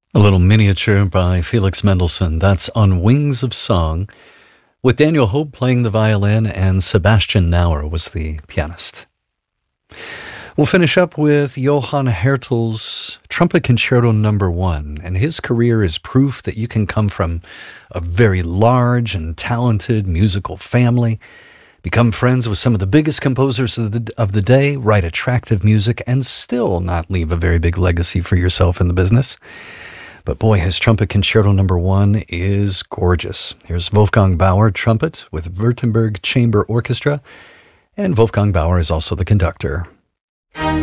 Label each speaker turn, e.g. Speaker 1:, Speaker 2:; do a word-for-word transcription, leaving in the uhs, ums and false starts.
Speaker 1: A little miniature by Felix Mendelssohn. That's On Wings of Song, with Daniel Hope playing the violin and Sebastian Nauer was the pianist. We'll finish up with Johann Hertel's Trumpet Concerto Number One, and his career is proof that you can come from a very large and talented musical family, become friends with some of the biggest composers of the, of the day, write attractive music, and still not leave a very big legacy for yourself in the business. But boy, his Trumpet Concerto Number One is gorgeous. Here's Wolfgang Bauer, trumpet, with Württemberg Chamber Orchestra, and Wolfgang Bauer is also the conductor.